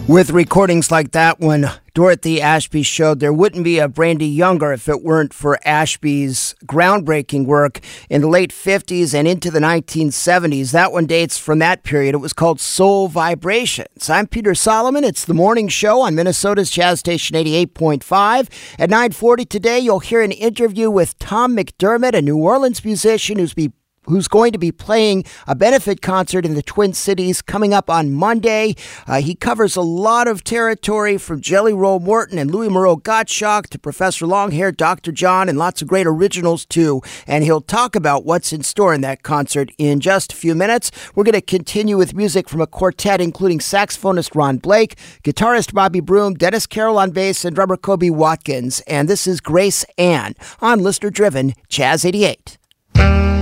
With recordings like that one, Dorothy Ashby showed there wouldn't be a Brandy Younger if it weren't for Ashby's groundbreaking work in the late 50s and into the 1970s. That one dates from that period. It was called Soul Vibrations. I'm Peter Solomon. It's the morning show on Minnesota's Jazz Station 88.5. At 9:40 today, you'll hear an interview with Tom McDermott, a New Orleans musician who's going to be playing a benefit concert in the Twin Cities coming up on Monday. He covers a lot of territory from Jelly Roll Morton and Louis Moreau Gottschalk to Professor Longhair, Dr. John, and lots of great originals too. And he'll talk about what's in store in that concert in just a few minutes. We're going to continue with music from a quartet including saxophonist Ron Blake, guitarist Bobby Broom, Dennis Carroll on bass, and drummer Kobe Watkins. And this is Grace Ann on listener-driven Jazz 88.